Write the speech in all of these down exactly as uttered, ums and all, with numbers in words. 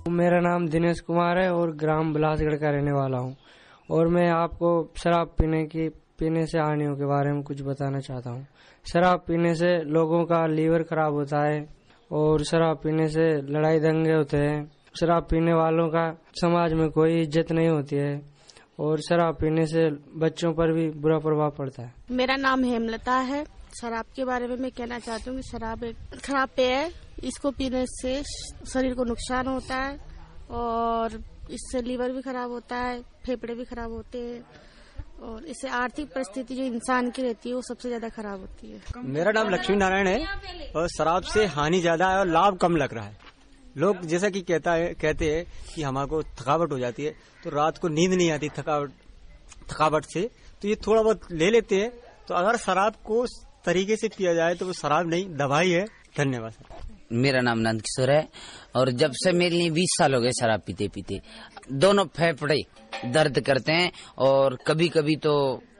मेरा नाम दिनेश कुमार है और ग्राम बिलासगढ़ का रहने वाला हूँ और मैं आपको शराब पीने की पीने से हानियों के बारे में कुछ बताना चाहता हूँ। शराब पीने से लोगों का लीवर खराब होता है और शराब पीने से लड़ाई दंगे होते हैं। शराब पीने वालों का समाज में कोई इज्जत नहीं होती है और शराब पीने से बच्चों पर भी बुरा प्रभाव पड़ता है। मेरा नाम हेमलता है। शराब के बारे में मैं कहना चाहती हूँ कि शराब एक खराब पेय है। इसको पीने से शरीर को नुकसान होता है और इससे लीवर भी खराब होता है, फेफड़े भी खराब होते हैं और इससे आर्थिक परिस्थिति जो इंसान की रहती है वो सबसे ज्यादा खराब होती है। मेरा नाम लक्ष्मी नारायण है और शराब से हानि ज्यादा है और लाभ कम लग रहा है। लोग जैसा कि कहता है कहते हैं कि हमारे को थकावट हो जाती है तो रात को नींद नहीं आती थकावट थकावट से, तो ये थोड़ा बहुत ले लेते हैं। तो अगर शराब को तरीके से पिया जाए तो वो शराब नहीं दवाई है। धन्यवाद। मेरा नाम नंद किशोर है और जब से मेरे लिए बीस साल हो गए शराब पीते पीते दोनों फेफड़े दर्द करते हैं और कभी कभी तो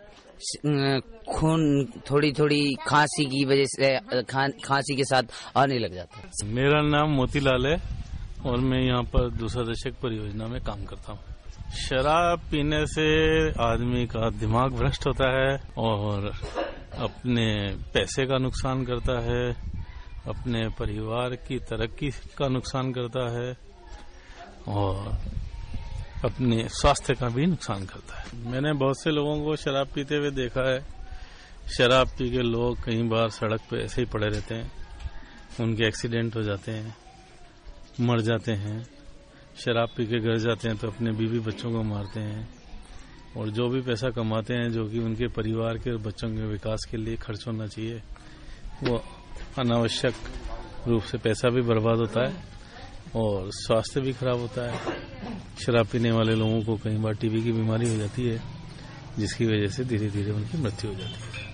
खून थोड़ी थोड़ी खांसी की वजह से खा, खांसी के साथ आने लग जाता है। मेरा नाम मोतीलाल है और मैं यहाँ पर दूसरा दशक परियोजना में काम करता हूँ। शराब पीने से आदमी का दिमाग भ्रष्ट होता है और अपने पैसे का नुकसान करता है, अपने परिवार की तरक्की का नुकसान करता है और अपने स्वास्थ्य का भी नुकसान करता है। मैंने बहुत से लोगों को शराब पीते हुए देखा है। शराब पी के लोग कई बार सड़क पे ऐसे ही पड़े रहते हैं, उनके एक्सीडेंट हो जाते हैं, मर जाते हैं। शराब पी के घर जाते हैं तो अपने बीवी बच्चों को मारते हैं और जो भी पैसा कमाते हैं जो कि उनके परिवार के और बच्चों के विकास के लिए खर्च होना चाहिए वो अनावश्यक रूप से पैसा भी बर्बाद होता है और स्वास्थ्य भी खराब होता है। शराब पीने वाले लोगों को कई बार टीबी की बीमारी हो जाती है जिसकी वजह से धीरे धीरे उनकी मृत्यु हो जाती है।